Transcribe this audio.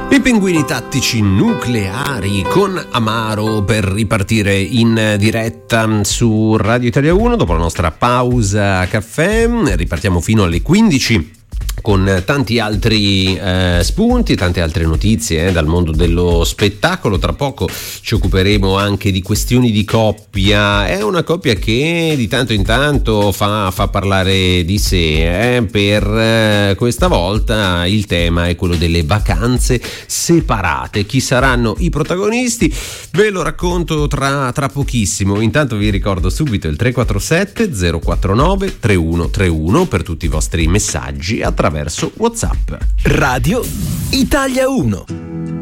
I pinguini tattici nucleari con Amaro per ripartire in diretta su Radio Italia 1 dopo la nostra pausa caffè. Ripartiamo fino alle 15 con tanti altri spunti, tante altre notizie dal mondo dello spettacolo. Tra poco ci occuperemo anche di questioni di coppia. È una coppia che di tanto in tanto fa parlare di sé. Per questa volta il tema è quello delle vacanze separate. Chi saranno i protagonisti? Ve lo racconto tra pochissimo. Intanto vi ricordo subito il 347 049 3131 per tutti i vostri messaggi attraverso WhatsApp. Radio Italia 1.